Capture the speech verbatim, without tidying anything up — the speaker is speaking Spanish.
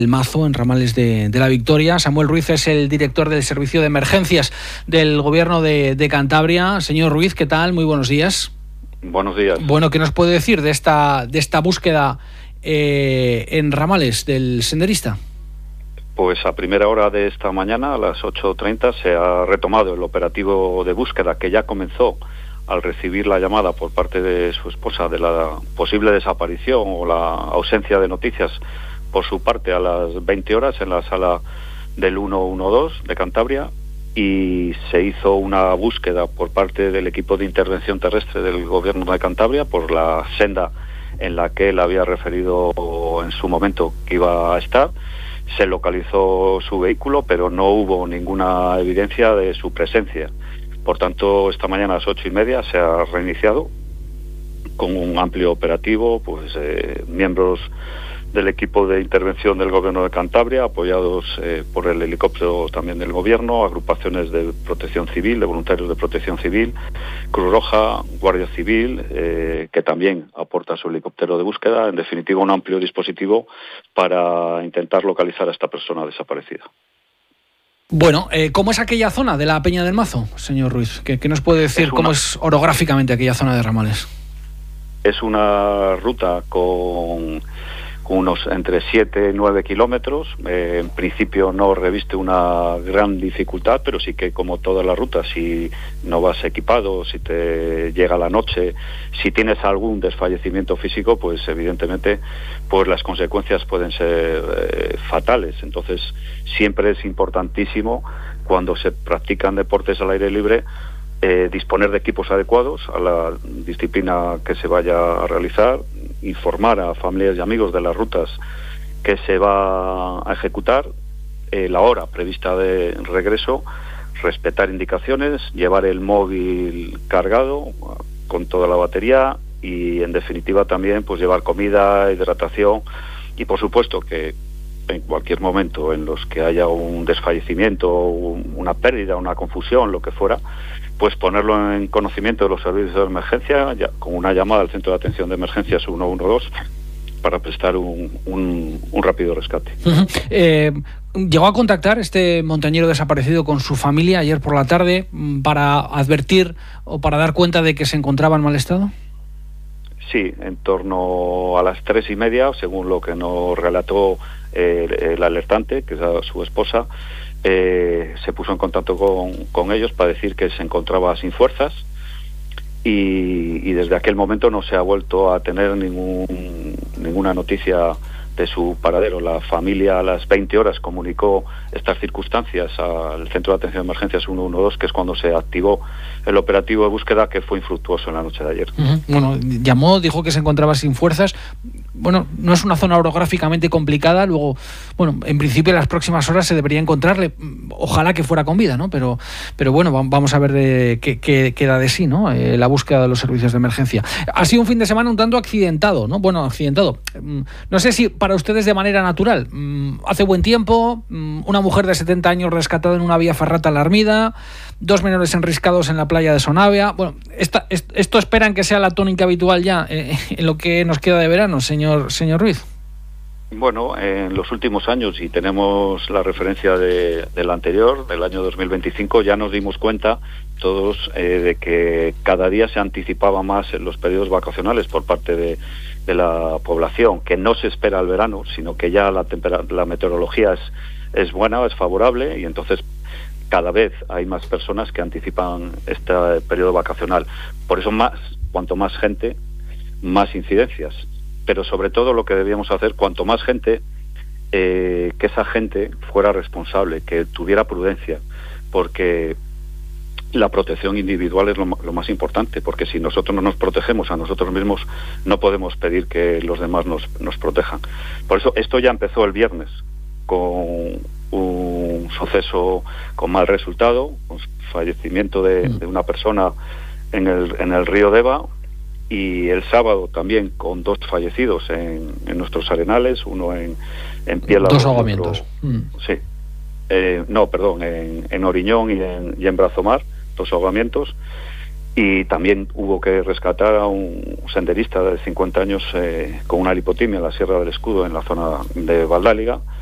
El Mazo, en Ramales de, de la Victoria. Samuel Ruiz es el director del Servicio de Emergencias del Gobierno de, de Cantabria. Señor Ruiz, ¿qué tal? Muy buenos días. Buenos días. Bueno, ¿qué nos puede decir de esta, de esta búsqueda eh, en Ramales del senderista? Pues a primera hora de esta mañana, a las ocho treinta, se ha retomado el operativo de búsqueda que ya comenzó al recibir la llamada por parte de su esposa de la posible desaparición o la ausencia de noticias por su parte a las veinte horas en la sala del ciento doce de Cantabria, y se hizo una búsqueda por parte del equipo de intervención terrestre del Gobierno de Cantabria por la senda en la que él había referido en su momento que iba a estar. Se localizó su vehículo, pero no hubo ninguna evidencia de su presencia. Por tanto, esta mañana a las ocho y media se ha reiniciado con un amplio operativo, pues eh, miembros del equipo de intervención del Gobierno de Cantabria, apoyados eh, por el helicóptero también del Gobierno, agrupaciones de protección civil, de voluntarios de protección civil, Cruz Roja, Guardia Civil, eh, que también aporta su helicóptero de búsqueda. En definitiva, un amplio dispositivo para intentar localizar a esta persona desaparecida. Bueno, eh, ¿cómo es aquella zona de la Peña del Mazo, señor Ruiz? ¿Qué, qué nos puede decir? Es una... ¿Cómo es orográficamente aquella zona de Ramales? Es una ruta con... unos entre siete y nueve kilómetros. Eh, en principio no reviste una gran dificultad, pero sí que, como todas las rutas, si no vas equipado, si te llega la noche, si tienes algún desfallecimiento físico, pues evidentemente pues las consecuencias pueden ser eh, fatales. Entonces siempre es importantísimo, cuando se practican deportes al aire libre, Eh, disponer de equipos adecuados a la disciplina que se vaya a realizar, informar a familias y amigos de las rutas que se va a ejecutar, eh, la hora prevista de regreso, respetar indicaciones, llevar el móvil cargado con toda la batería y, en definitiva, también pues llevar comida, hidratación y, por supuesto, que en cualquier momento en los que haya un desfallecimiento, una pérdida, una confusión, lo que fuera, pues ponerlo en conocimiento de los servicios de emergencia, ya, con una llamada al Centro de Atención de Emergencias ciento doce, para prestar un, un, un rápido rescate. Uh-huh. Eh, ¿Llegó a contactar este montañero desaparecido con su familia ayer por la tarde para advertir o para dar cuenta de que se encontraba en mal estado? Sí, en torno a las tres y media, según lo que nos relató eh, el alertante, que es su esposa, eh, se puso en contacto con, con ellos para decir que se encontraba sin fuerzas, y, y desde aquel momento no se ha vuelto a tener ningún, ninguna noticia de su paradero. La familia a las veinte horas comunicó estas circunstancias al Centro de Atención de Emergencias ciento doce, que es cuando se activó el operativo de búsqueda, que fue infructuoso en la noche de ayer. Uh-huh. Bueno, llamó, dijo que se encontraba sin fuerzas. Bueno, no es una zona orográficamente complicada. Luego, bueno, en principio en las próximas horas se debería encontrarle. Ojalá que fuera con vida, ¿no? Pero, pero bueno, vamos a ver de qué, qué, qué da de sí, ¿no? Eh, la búsqueda de los servicios de emergencia. Ha sido un fin de semana un tanto accidentado, ¿no? Bueno, accidentado. No sé si para ustedes de manera natural. Hace buen tiempo, una mujer de setenta años rescatada en una vía ferrata en la Armida, dos menores enriscados en la playa de Sonavia. Bueno, esta, esto esperan que sea la tónica habitual ya eh, en lo que nos queda de verano, señor, señor Ruiz. Bueno, en los últimos años, y tenemos la referencia de, del anterior, del año dos mil veinticinco, ya nos dimos cuenta todos eh, de que cada día se anticipaba más en los periodos vacacionales por parte de, de la población, que no se espera el verano, sino que ya la, tempera- la meteorología es, es buena, es favorable, y entonces cada vez hay más personas que anticipan este periodo vacacional. Por eso, más, cuanto más gente, más incidencias. Pero sobre todo lo que debíamos hacer, cuanto más gente, eh, que esa gente fuera responsable, que tuviera prudencia, porque la protección individual es lo, lo más importante, porque si nosotros no nos protegemos a nosotros mismos, no podemos pedir que los demás nos, nos protejan. Por eso esto ya empezó el viernes, con un suceso con mal resultado, con fallecimiento de, de una persona en el, en el río Deva, y el sábado también con dos fallecidos en, en nuestros arenales, uno en, en Piela. Dos ahogamientos. Mm. Sí. Eh, no, perdón, en, en Oriñón y en, y en Brazomar, dos ahogamientos. Y también hubo que rescatar a un senderista de cincuenta años eh, con una lipotimia en la Sierra del Escudo, en la zona de Valdáliga,